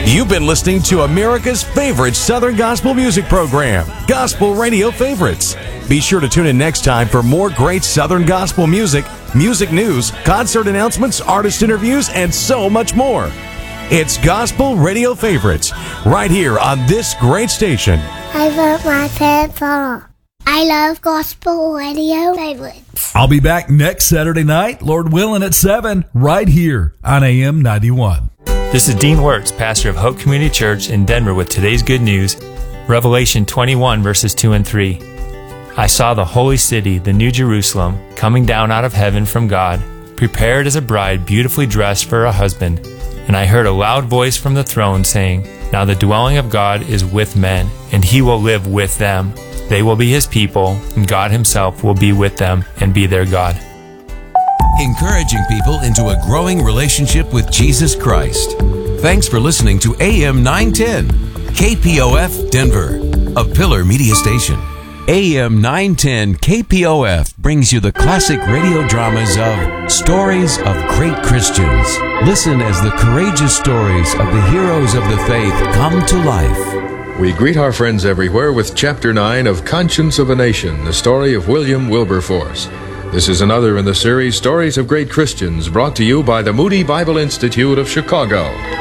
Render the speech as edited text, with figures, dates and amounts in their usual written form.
You've been listening to America's favorite Southern gospel music program, Gospel Radio Favorites. Be sure to tune in next time for more great Southern gospel music, music news, concert announcements, artist interviews, and so much more. It's Gospel Radio Favorites, right here on this great station. I love my pants. I love Gospel Radio Favorites. I'll be back next Saturday night, Lord willing, at 7, right here on AM 91. This is Dean Wirtz, pastor of Hope Community Church in Denver, with today's good news, Revelation 21, verses 2 and 3. I saw the holy city, the New Jerusalem, coming down out of heaven from God, prepared as a bride beautifully dressed for her husband. And I heard a loud voice from the throne saying, Now the dwelling of God is with men, and he will live with them. They will be his people, and God himself will be with them and be their God. Encouraging people into a growing relationship with Jesus Christ. Thanks for listening to AM 910, KPOF Denver, a Pillar Media station. AM 910 KPOF brings you the classic radio dramas of Stories of Great Christians. Listen as the courageous stories of the heroes of the faith come to life. We greet our friends everywhere with Chapter 9 of Conscience of a Nation, the story of William Wilberforce. This is another in the series Stories of Great Christians, brought to you by the Moody Bible Institute of Chicago.